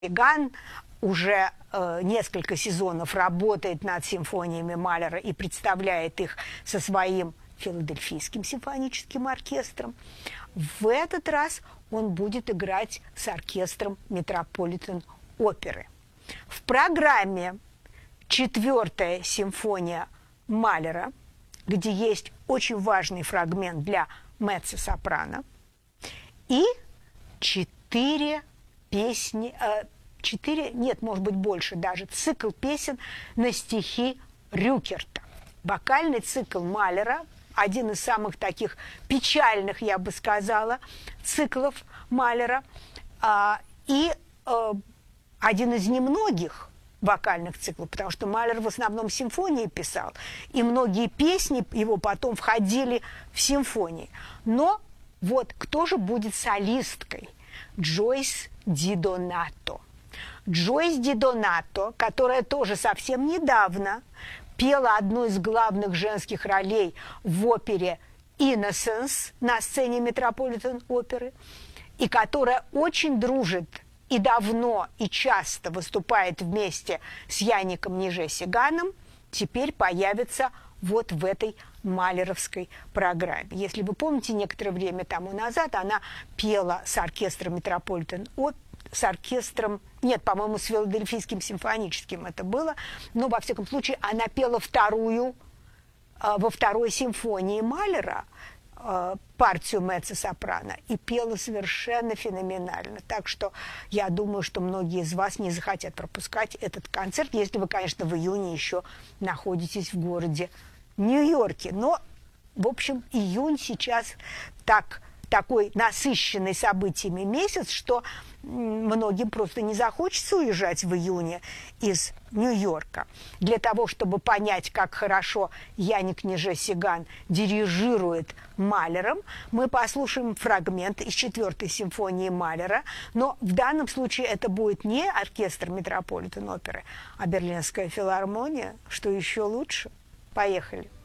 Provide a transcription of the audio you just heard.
Сиган уже несколько сезонов работает над симфониями Малера и представляет их со своим филадельфийским симфоническим оркестром. В этот раз он будет играть с оркестром Метрополитен-оперы. В программе 4-я симфония Малера, где есть очень важный фрагмент для меццо-сопрано, и 4 песни, 4, нет, может быть, больше даже, цикл песен на стихи Рюкерта. Вокальный цикл Малера, один из самых таких печальных, я бы сказала, циклов Малера, и один из немногих вокальных циклов, потому что Малер в основном симфонии писал, и многие песни его потом входили в симфонии. Но вот кто же будет солисткой? Джойс Ди Донато. Джойс Ди Донато, которая тоже совсем недавно пела одну из главных женских ролей в опере «Innocence» на сцене Метрополитен-оперы, и которая очень дружит и давно, и часто выступает вместе с Яником Нижесиганом, теперь появится вот в этой малеровской программе. Если вы помните, некоторое время тому назад она пела с оркестром Метрополитен-оперы, с оркестром, нет, по-моему, с Филадельфийским симфоническим это было, но, во всяком случае, она пела во второй симфонии Малера партию меццо-сопрано и пела совершенно феноменально. Так что я думаю, что многие из вас не захотят пропускать этот концерт, если вы, конечно, в июне еще находитесь в городе Нью-Йорке. Но, в общем, июнь сейчас такой насыщенный событиями месяц, что многим просто не захочется уезжать в июне из Нью-Йорка. Для того, чтобы понять, как хорошо Яник Нижесиган дирижирует Малером, мы послушаем фрагмент из 4-й симфонии Малера, но в данном случае это будет не оркестр Метрополитен-оперы, а Берлинская филармония, что еще лучше. Поехали.